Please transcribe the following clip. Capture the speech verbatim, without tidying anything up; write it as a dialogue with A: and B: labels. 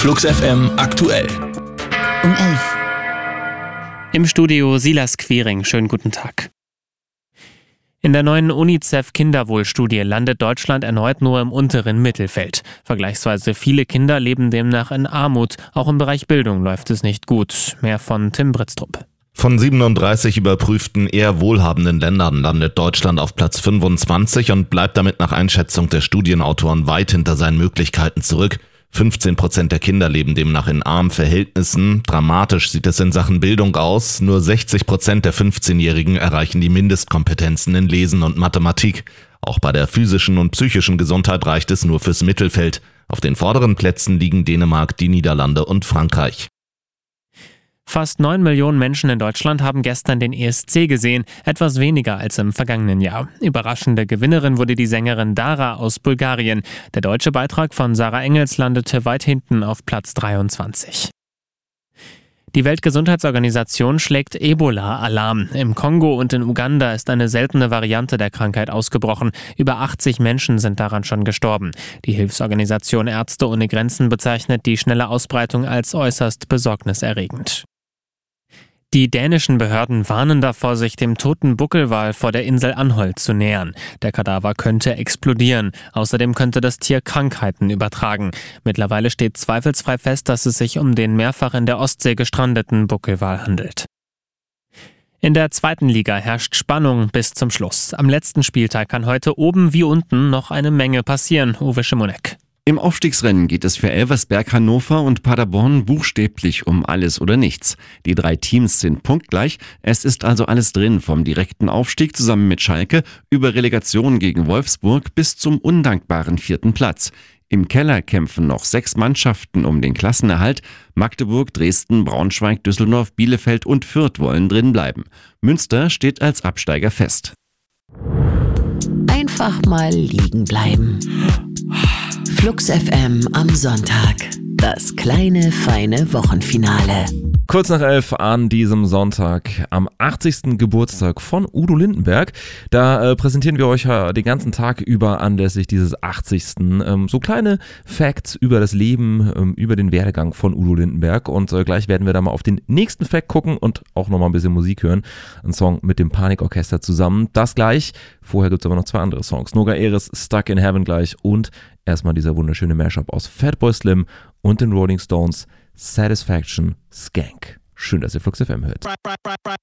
A: Flux F M aktuell.
B: Um elf.
C: Im Studio Silas Quiring. Schönen guten Tag. In der neuen UNICEF-Kinderwohlstudie landet Deutschland erneut nur im unteren Mittelfeld. Vergleichsweise viele Kinder leben demnach in Armut. Auch im Bereich Bildung läuft es nicht gut. Mehr von Tim Britztrup.
D: Von siebenunddreißig überprüften eher wohlhabenden Ländern landet Deutschland auf Platz fünfundzwanzig und bleibt damit nach Einschätzung der Studienautoren weit hinter seinen Möglichkeiten zurück. fünfzehn Prozent der Kinder leben demnach in armen Verhältnissen. Dramatisch sieht es in Sachen Bildung aus. Nur sechzig Prozent der fünfzehnjährigen erreichen die Mindestkompetenzen in Lesen und Mathematik. Auch bei der physischen und psychischen Gesundheit reicht es nur fürs Mittelfeld. Auf den vorderen Plätzen liegen Dänemark, die Niederlande und Frankreich.
C: Fast neun Millionen Menschen in Deutschland haben gestern den E S C gesehen, etwas weniger als im vergangenen Jahr. Überraschende Gewinnerin wurde die Sängerin Dara aus Bulgarien. Der deutsche Beitrag von Sarah Engels landete weit hinten auf Platz dreiundzwanzig. Die Weltgesundheitsorganisation schlägt Ebola-Alarm. Im Kongo und in Uganda ist eine seltene Variante der Krankheit ausgebrochen. Über achtzig Menschen sind daran schon gestorben. Die Hilfsorganisation Ärzte ohne Grenzen bezeichnet die schnelle Ausbreitung als äußerst besorgniserregend. Die dänischen Behörden warnen davor, sich dem toten Buckelwal vor der Insel Anholt zu nähern. Der Kadaver könnte explodieren. Außerdem könnte das Tier Krankheiten übertragen. Mittlerweile steht zweifelsfrei fest, dass es sich um den mehrfach in der Ostsee gestrandeten Buckelwal handelt. In der zweiten Liga herrscht Spannung bis zum Schluss. Am letzten Spieltag kann heute oben wie unten noch eine Menge passieren. Uwe Schimonek.
E: Im Aufstiegsrennen geht es für Elversberg, Hannover und Paderborn buchstäblich um alles oder nichts. Die drei Teams sind punktgleich. Es ist also alles drin, vom direkten Aufstieg zusammen mit Schalke über Relegation gegen Wolfsburg bis zum undankbaren vierten Platz. Im Keller kämpfen noch sechs Mannschaften um den Klassenerhalt. Magdeburg, Dresden, Braunschweig, Düsseldorf, Bielefeld und Fürth wollen drin bleiben. Münster steht als Absteiger fest.
B: Einfach mal liegen bleiben. Flux F M am Sonntag. Das kleine, feine Wochenfinale.
F: Kurz nach elf an diesem Sonntag, am achtzigsten Geburtstag von Udo Lindenberg. Da äh, präsentieren wir euch äh, den ganzen Tag über anlässlich dieses achtzigsten Ähm, so kleine Facts über das Leben, ähm, über den Werdegang von Udo Lindenberg. Und äh, gleich werden wir da mal auf den nächsten Fact gucken und auch nochmal ein bisschen Musik hören. Ein Song mit dem Panikorchester zusammen. Das gleich. Vorher gibt es aber noch zwei andere Songs. Noga Eres, Stuck in Heaven gleich. Und erstmal dieser wunderschöne Mashup aus Fatboy Slim und den Rolling Stones. Satisfaction Skank. Schön, dass ihr Flux F M hört.